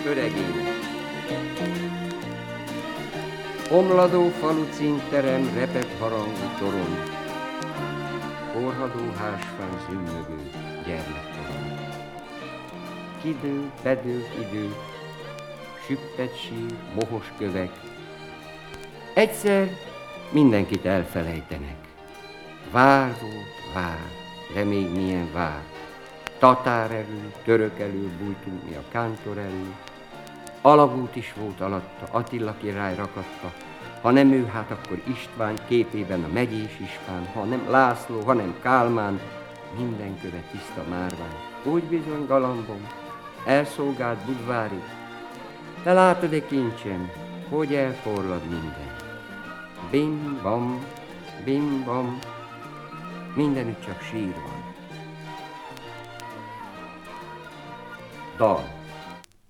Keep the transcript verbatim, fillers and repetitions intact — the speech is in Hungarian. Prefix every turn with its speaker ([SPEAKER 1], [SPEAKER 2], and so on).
[SPEAKER 1] Öregének. Omladó falu cinterem, repet harangú torony, korhadó házfán zümmögő gyermekkorony. Kidő, bedő idő, süppet sír, mohos kövek, egyszer mindenkit elfelejtenek. Vár volt, vár, de még milyen vár. Tatár elő, török elő bújtunk mi a kántor elő. Alagút is volt alatta, Attila király rakatta. Ha nem ő, hát akkor István képében a megyés ispán, ha nem László, hanem Kálmán, minden köve tiszta márvány. Úgy bizony, galambom, elszolgált Budvári, te látod-e kincsem, hogy elforlad minden. Bim-bam, bim-bam, mindenütt csak sír van. Dal.